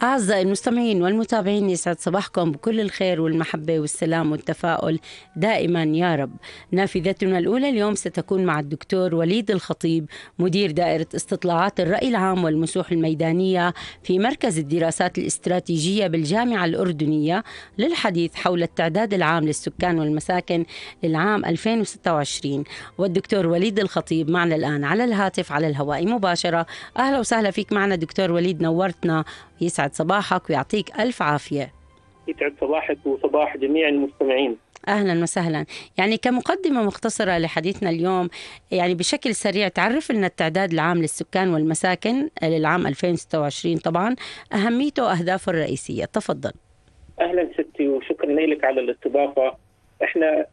أعزائي المستمعين والمتابعين، يسعد صباحكم بكل الخير والمحبة والسلام والتفاؤل دائما يا رب. نافذتنا الأولى اليوم ستكون مع الدكتور وليد الخطيب، مدير دائرة استطلاعات الرأي العام والمسوح الميدانية في مركز الدراسات الاستراتيجية بالجامعة الأردنية، للحديث حول التعداد العام للسكان والمساكن للعام 2026. والدكتور وليد الخطيب معنا الآن على الهاتف على الهواء مباشرة. أهلا وسهلا فيك معنا دكتور وليد، نورتنا. يسعد صباحك ويعطيك ألف عافية. يسعد صباحك وصباح جميع المستمعين. أهلا وسهلا. يعني كمقدمة مختصرة لحديثنا اليوم، يعني بشكل سريع تعرف لنا التعداد العام للسكان والمساكن للعام 2026، طبعا أهميته وأهدافه الرئيسية. تفضل. أهلا ستي وشكرا لك على الاستضافة. احنا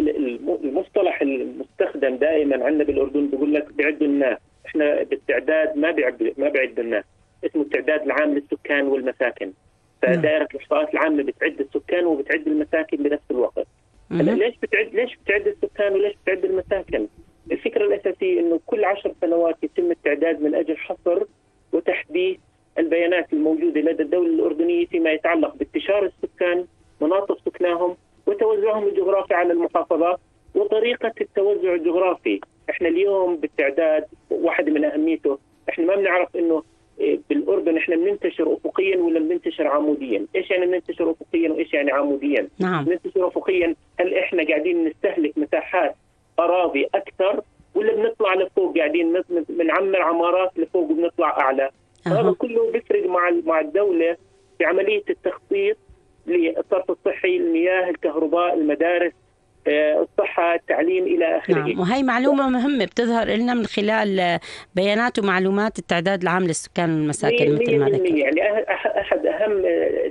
المصطلح المستخدم دائما عندنا بالأردن بيقول لك بيعدوا الناس، احنا بالتعداد ما بيعد الناس، اسمه التعداد العام للسكان والمساكن. فدائرة الإحصاءات العامة بتعد السكان وبتعد المساكن بنفس الوقت. ليش بتعد السكان وليش بتعد المساكن؟ الفكرة الأساسية إنه كل 10 سنوات يتم التعداد من أجل حصر وتحديث البيانات الموجودة لدى الدولة الأردنية فيما يتعلق بانتشار السكان، مناطق سكناهم، وتوزعهم الجغرافي على المحافظات، وطريقة التوزع الجغرافي. احنا اليوم بالتعداد واحد من أهميته، احنا ما بنعرف إنه بالأردن احنا بننتشر أفقيا ولا بننتشر عموديا. ايش يعني بننتشر أفقيا وايش يعني عموديا؟ نعم. بننتشر أفقيا، هل احنا قاعدين نستهلك مساحات أراضي أكثر ولا بنطلع لفوق قاعدين بنعمر عمارات لفوق وبنطلع أعلى؟ هذا كله بيفرق مع الدولة في عملية التخطيط للصرف الصحي، المياه، الكهرباء، المدارس، الصحة، التعليم إلى آخره. نعم، وهي معلومة مهمة بتظهر لنا من خلال بيانات ومعلومات التعداد العام للسكان والمساكن مثل ما ذكرت. يعني أحد أهم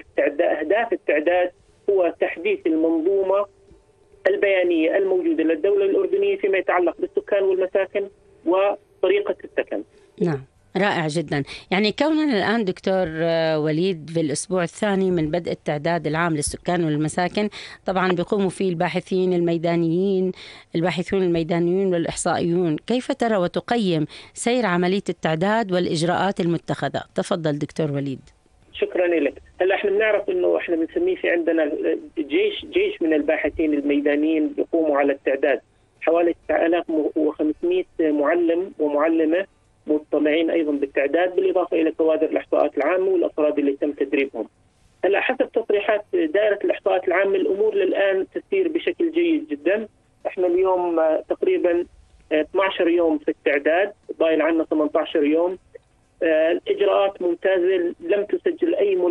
أهداف التعداد هو تحديث المنظومة البيانية الموجودة للدولة الأردنية فيما يتعلق بالسكان والمساكن وطريقة السكن. نعم، رائع جدا. يعني كوننا الآن دكتور وليد في الأسبوع الثاني من بدء التعداد العام للسكان والمساكن، طبعا بيقوموا فيه الباحثون الميدانيين والإحصائيون. كيف ترى وتقيم سير عملية التعداد والإجراءات المتخذة؟ تفضل دكتور وليد. شكرا لك. هلا احنا بنعرف انه احنا بنسميه في عندنا جيش من الباحثين الميدانيين بيقوموا على التعداد، حوالي 9500 معلم ومعلمة مطلعين ايضا بالتعداد، بالاضافه الى كوادر الاحصاءات العامه والافراد اللي تم تدريبهم. هلا حسب تصريحات دائره الاحصاءات العامه الامور للان تسير بشكل جيد جدا. احنا اليوم تقريبا 12 يوم في التعداد، ضايل عنا 18 يوم. الاجراءات ممتازه، لم